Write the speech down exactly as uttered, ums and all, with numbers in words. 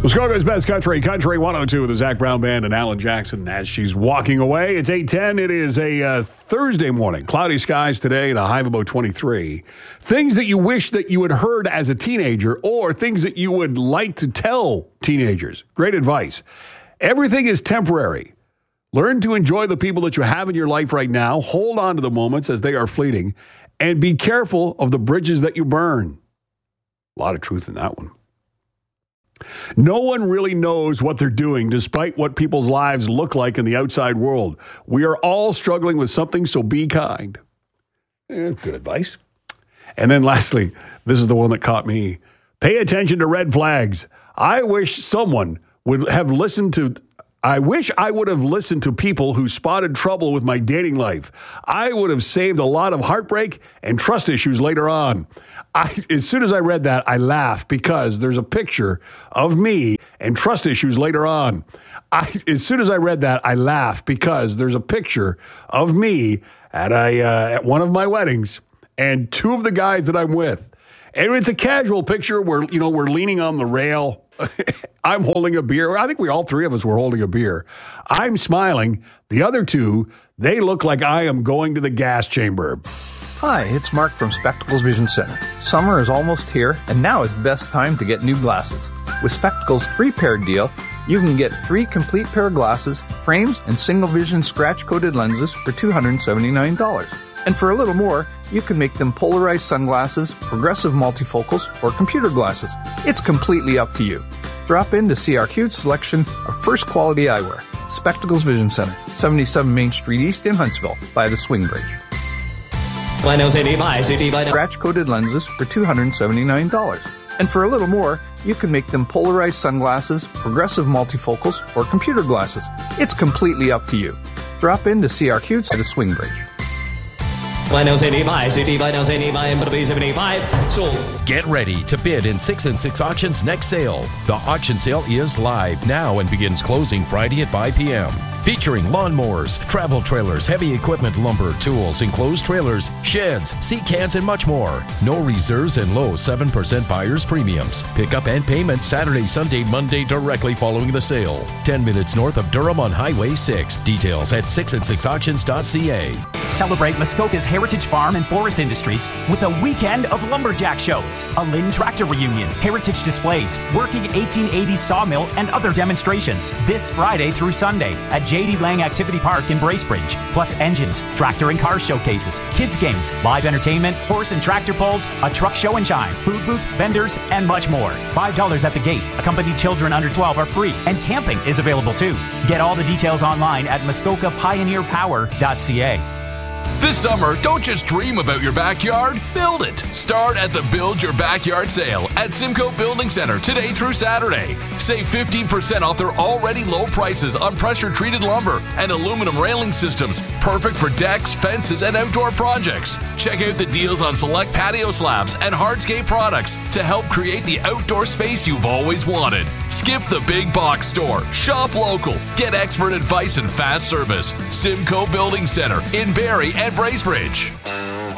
Muskoka's Best Country, Country one oh two, the Zach Brown Band and Alan Jackson as she's walking away. It's eight ten. It is a uh, Thursday morning. Cloudy skies today and a high of about twenty-three. Things that you wish that you had heard as a teenager or things that you would like to tell teenagers. Great advice. Everything is temporary. Learn to enjoy the people that you have in your life right now. Hold on to the moments as they are fleeting. And be careful of the bridges that you burn. A lot of truth in that one. No one really knows what they're doing, despite what people's lives look like in the outside world. We are all struggling with something, so be kind. Eh, good advice. And then lastly, this is the one that caught me. Pay attention to red flags. I wish someone would have listened to... I wish I would have listened to people who spotted trouble with my dating life. I would have saved a lot of heartbreak and trust issues later on. I, as soon as I read that, I laughed because there's a picture of me and trust issues later on. I, as soon as I read that, I laughed because there's a picture of me at a uh, at one of my weddings and two of the guys that I'm with. And it's a casual picture where, you know, we're leaning on the rail. I'm holding a beer. I think we all three of us were holding a beer. I'm smiling. The other two, they look like I am going to the gas chamber. Hi, it's Mark from Spectacles Vision Center. Summer is almost here, and now is the best time to get new glasses. With Spectacles three-pair deal, you can get three complete pair of glasses, frames, and single vision scratch-coated lenses for two hundred seventy-nine dollars. And for a little more, you can make them polarized sunglasses, progressive multifocals, or computer glasses. It's completely up to you. Drop in to see our huge selection of first-quality eyewear. Spectacles Vision Center, seventy-seven Main Street East in Huntsville, by the Swing Bridge. Scratch-coated lenses for two hundred seventy-nine dollars. And for a little more, you can make them polarized sunglasses, progressive multifocals, or computer glasses. It's completely up to you. Drop in to see our huge by the Swing Bridge. Get ready to bid in six and six Auctions next sale. The auction sale is live now and begins closing Friday at five p.m. Featuring lawnmowers, travel trailers, heavy equipment, lumber, tools, enclosed trailers, sheds, seat cans, and much more. No reserves and low seven percent buyer's premiums. Pickup and payment Saturday, Sunday, Monday directly following the sale. ten minutes north of Durham on Highway six. Details at six and six auctions dot c a. Celebrate Muskoka's Heritage Farm and Forest Industries with a weekend of lumberjack shows, a Lynn Tractor reunion, heritage displays, working eighteen eighties sawmill, and other demonstrations this Friday through Sunday at J D Lang Activity Park in Bracebridge. Plus engines, tractor and car showcases, kids games, live entertainment, horse and tractor pulls, a truck show and chime, food booth, vendors, and much more. five dollars at the gate. Accompanied children under twelve are free, and camping is available too. Get all the details online at muskoka pioneer power dot c a. This summer, don't just dream about your backyard, build it. Start at the Build Your Backyard sale at Simcoe Building Center today through Saturday. Save fifteen percent off their already low prices on pressure-treated lumber and aluminum railing systems, perfect for decks, fences, and outdoor projects. Check out the deals on select patio slabs and hardscape products to help create the outdoor space you've always wanted. Skip the big box store. Shop local. Get expert advice and fast service. Simcoe Building Center in Barrie and Bracebridge.